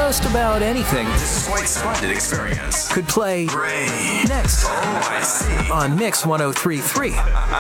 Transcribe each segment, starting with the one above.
just about anything. This is quite splendid experience. Could play Great. next Oh, I see. on Mix 103.3.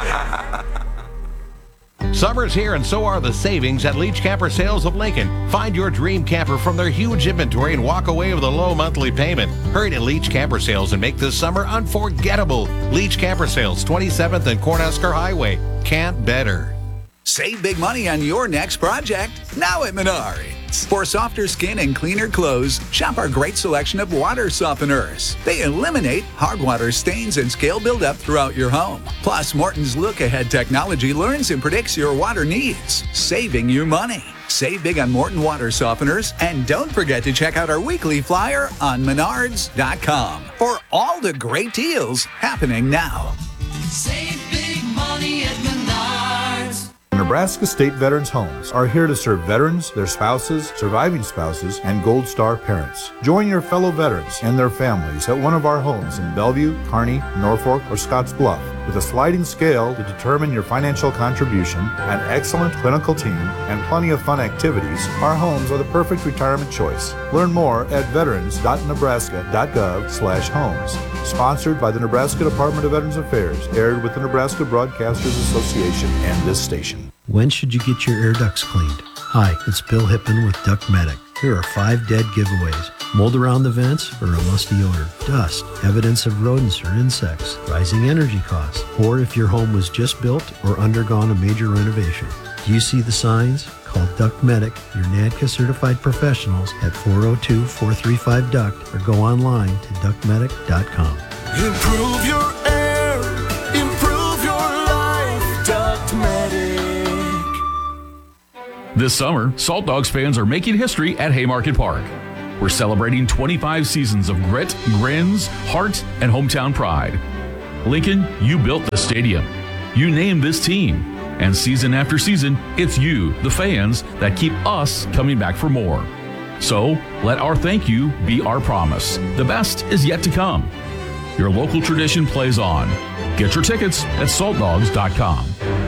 Summer's here, and so are the savings at Leach Camper Sales of Lincoln. Find your dream camper from their huge inventory and walk away with a low monthly payment. Hurry to Leach Camper Sales and make this summer unforgettable. Leach Camper Sales, 27th and Cornhusker Highway. Can't better. Save big money on your next project now at Menards. For softer skin and cleaner clothes, shop our great selection of water softeners. They eliminate hard water stains and scale buildup throughout your home. Plus, Morton's Look Ahead technology learns and predicts your water needs, saving you money. Save big on Morton water softeners, and don't forget to check out our weekly flyer on menards.com for all the great deals happening now. Save big money at Menards. Nebraska State Veterans Homes are here to serve veterans, their spouses, surviving spouses, and Gold Star parents. Join your fellow veterans and their families at one of our homes in Bellevue, Kearney, Norfolk, or Scotts Bluff. With a sliding scale to determine your financial contribution, an excellent clinical team, and plenty of fun activities, our homes are the perfect retirement choice. Learn more at veterans.nebraska.gov/homes. Sponsored by the Nebraska Department of Veterans Affairs, aired with the Nebraska Broadcasters Association and this station. When should you get your air ducts cleaned? Hi, it's Bill Hippen with Duct Medic. Here are 5 dead giveaways. Mold around the vents or a musty odor, dust, evidence of rodents or insects, rising energy costs, or if your home was just built or undergone a major renovation. Do you see the signs? Call Duct Medic, your NADCA certified professionals at 402-435-DUCT or go online to ductmedic.com. Improve your air, improve your life, Duct Medic. This summer, Salt Dogs fans are making history at Haymarket Park. We're celebrating 25 seasons of grit, grins, heart, and hometown pride. Lincoln, you built the stadium. You named this team. And season after season, it's you, the fans, that keep us coming back for more. So, let our thank you be our promise. The best is yet to come. Your local tradition plays on. Get your tickets at saltdogs.com.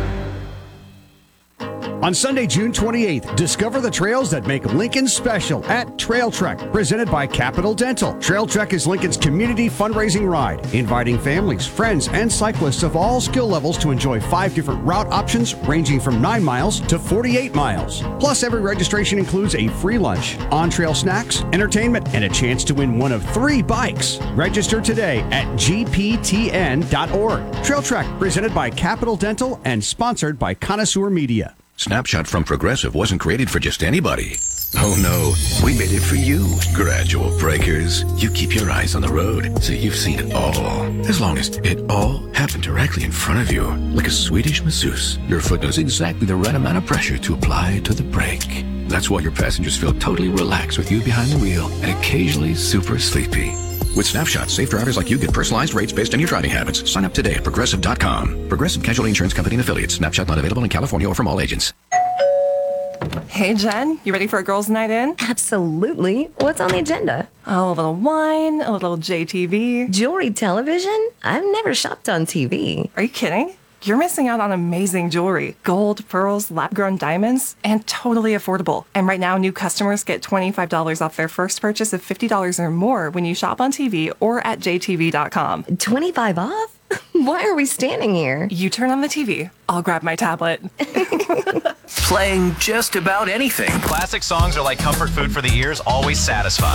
On Sunday, June 28th, discover the trails that make Lincoln special at Trail Trek, presented by Capital Dental. Trail Trek is Lincoln's community fundraising ride, inviting families, friends, and cyclists of all skill levels to enjoy 5 different route options ranging from 9 miles to 48 miles. Plus, every registration includes a free lunch, on-trail snacks, entertainment, and a chance to win one of 3 bikes. Register today at gptn.org. Trail Trek, presented by Capital Dental and sponsored by Connoisseur Media. Snapshot from Progressive wasn't created for just anybody. Oh no, we made it for you, gradual breakers. You keep your eyes on the road, so you've seen it all. As long as it all happened directly in front of you, like a Swedish masseuse, your foot knows exactly the right amount of pressure to apply to the brake. That's why your passengers feel totally relaxed with you behind the wheel and occasionally super sleepy. With Snapshot, safe drivers like you get personalized rates based on your driving habits. Sign up today at Progressive.com. Progressive Casualty Insurance Company and Affiliates. Snapshot not available in California or from all agents. Hey, Jen, you ready for a girls' night in? Absolutely. What's on the agenda? Oh, a little wine, a little JTV. Jewelry television? I've never shopped on TV. Are you kidding? You're missing out on amazing jewelry. Gold, pearls, lab-grown diamonds, and totally affordable. And right now, new customers get $25 off their first purchase of $50 or more when you shop on TV or at jtv.com. 25 off? Why are we standing here? You turn on the TV. I'll grab my tablet. Playing just about anything. Classic songs are like comfort food for the ears, always satisfying.